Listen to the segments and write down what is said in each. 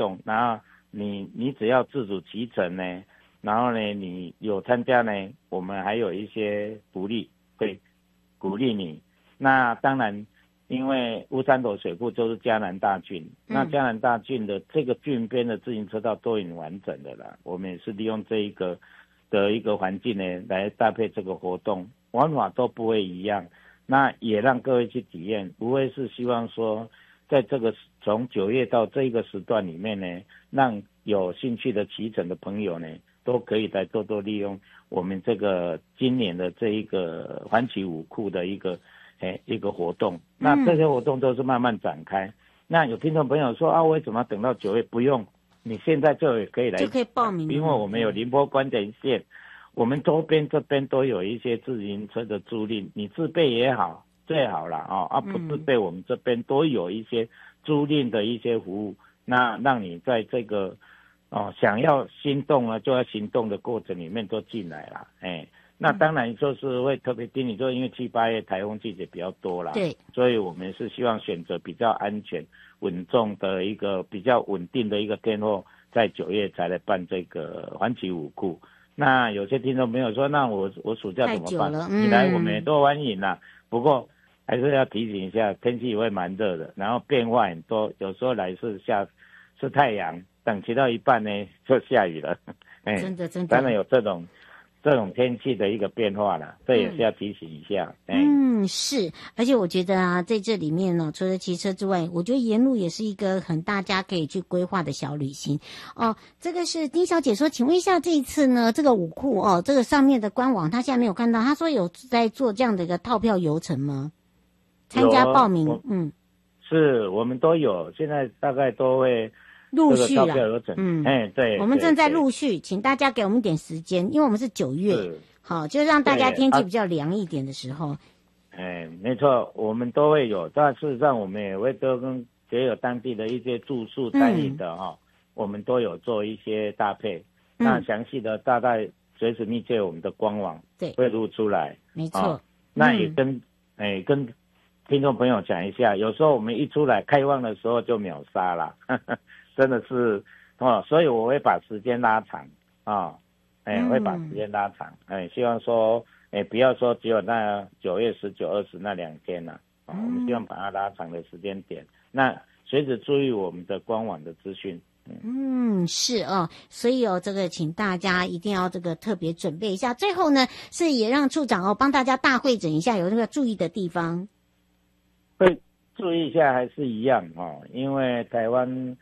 动，然后你只要自主骑乘呢，然后呢你有参加呢，我们还有一些福利会鼓励你。那当然因为乌山头水库就是嘉南大郡，那嘉南大郡的这个郡边的自行车道都已经完整的了，我们也是利用这一个的一个环境呢来搭配这个活动，玩法都不会一样，那也让各位去体验，无非是希望说在这个从9月到这一个时段里面呢，让有兴趣的骑乘的朋友呢都可以来多多利用我们这个今年的这一个环旗武库的一个活动。那这些活动都是慢慢展开。那有听众朋友说啊，为什么要等到9月？不用，你现在就可以来， 就可以报名， 因为我们有宁波关前线，我们周边这边都有一些自行车的租赁，你自备也好，最好了不自备我们这边都有一些租赁的一些服务，那让你在这个想要心动了就要行动的过程里面都进来了，那当然就是会特别叮咛，就因为7、8月台风季节比较多啦， 对， 所以我们是希望选择比较安全、稳重的一个比较稳定的一个天候，在9月才来办这个环旗武库。那有些听众朋友说，那我暑假怎么办？你来我们也都欢迎啦，不过还是要提醒一下，天气也会蛮热的，然后变化很多，有时候来是太阳，等骑到一半呢就下雨了， 真的当然有这种天气的一个变化了，这也是要提醒一下。 是，而且我觉得啊，在这里面呢，除了骑车之外，我觉得沿路也是一个很大家可以去规划的小旅行哦。这个是丁小姐说，请问一下，这一次呢，这个武库这个上面的官网，她现在没有看到，她说有在做这样的一个套票游程吗？参加报名， 是我们都有，现在大概都会。 陆续了， 对， 我们正在陆续，请大家给我们一点时间，因为我们是9月，好，就让大家天气比较凉一点的时候。 没错，我们都会有，但事实上我们也会都跟也有当地的一些住宿餐饮的我们都有做一些搭配。那详细的大概随时密切我们的官网会录出来， 没错。 那也跟听众朋友讲一下，有时候我们一出来开放的时候就秒杀了。真的是所以我会把时间拉长会把时间拉长，希望说不要说只有那9月19、20那2天了，我们希望把它拉长的时间点。那随时注意我们的官网的资讯。 是所以这个请大家一定要这个特别准备一下。最后呢，是也让处长帮大家大会诊一下有那个注意的地方。 会注意一下还是一样因为台湾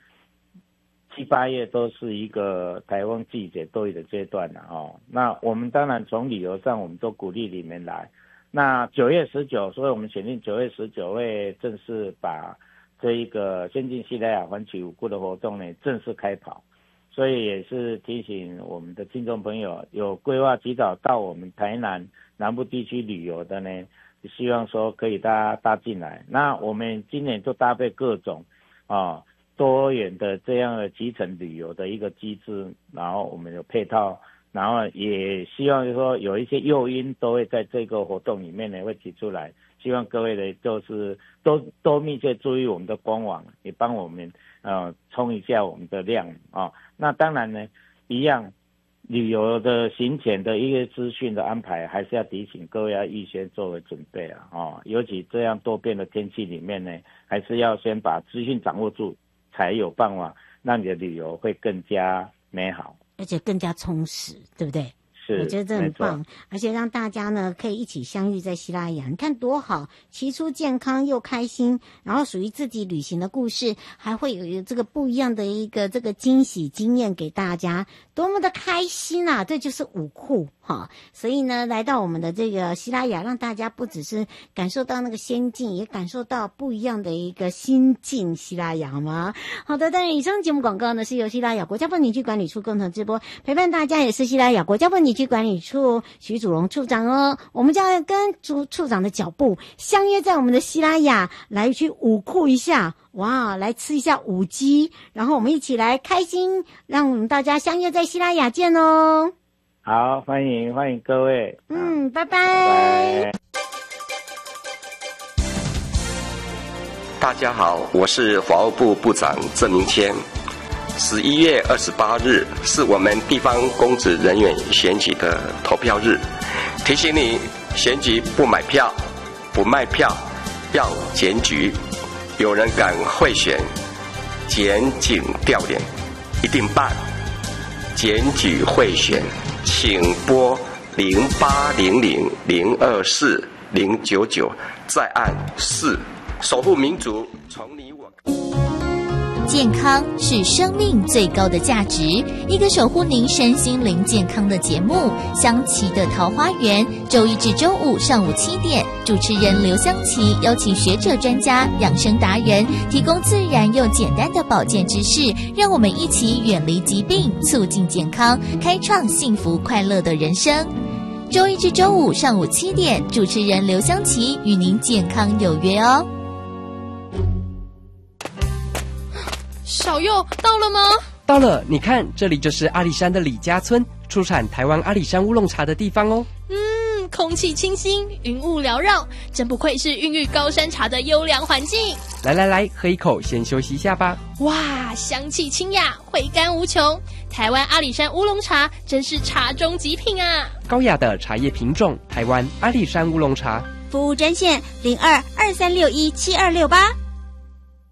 7、8月都是一个台风季节多雨的阶段了那我们当然从旅游上我们都鼓励你们来。那9月19，所以我们选定9月19会正式把这一个先进西拉雅环旗武库的活动呢正式开跑。所以也是提醒我们的听众朋友，有规划提早到我们台南南部地区旅游的呢，希望说可以大家搭进来。那我们今年就搭配各种多元的这样的基层旅游的一个机制，然后我们有配套，然后也希望就是说有一些诱因都会在这个活动里面呢会提出来，希望各位呢就是都密切注意我们的官网，也帮我们冲一下我们的量那当然呢，一样旅游的行前的一个资讯的安排，还是要提醒各位要预先作为准备尤其这样多变的天气里面呢，还是要先把资讯掌握住，才有办法让你的旅游会更加美好， 而且更加充实，对不对？ 是， 我觉得这很棒，而且让大家呢可以一起相遇在西拉雅，你看多好，骑出健康又开心，然后属于自己旅行的故事，还会有这个不一样的一个这个惊喜经验给大家，多么的开心啊！这就是武库所以呢，来到我们的这个西拉雅，让大家不只是感受到那个仙境，也感受到不一样的一个心境。西拉雅好吗？好的，当然以上节目广告呢是由西拉雅国家风景区管理处共同直播，陪伴大家也是西拉雅国家风景区管理处徐祖荣处长我们将要跟处长的脚步相约在我们的西拉雅，来去武库一下，哇，来吃一下武鸡，然后我们一起来开心，让我们大家相约在西拉雅见哦。 好，欢迎各位。 拜拜。 大家好，我是法务部部长郑明谦。 11月28日是我们地方公职人员选举的投票日，提醒你选举不买票、不卖票，要检举。有人敢贿选、检警调脸，一定办。检举贿选，请拨0800024099，再按4，守护民主，从你我。 健康是生命最高的价值，一个守护您身心灵健康的节目。香琪的桃花源，周一至周五上午7点，主持人刘香琪邀请学者专家、养生达人，提供自然又简单的保健知识，让我们一起远离疾病，促进健康，开创幸福快乐的人生。周一至周五上午7点，主持人刘香琪与您健康有约哦。 小佑到了吗？ 到了，你看，这里就是阿里山的李家村，出产台湾阿里山乌龙茶的地方哦。 空气清新，云雾缭绕，真不愧是孕育高山茶的优良环境。 来，喝一口，先休息一下吧。 哇，香气清雅，回甘无穷。台湾阿里山乌龙茶真是茶中极品啊！ 高雅的茶叶品种，台湾阿里山乌龙茶。 服务专线0223617268。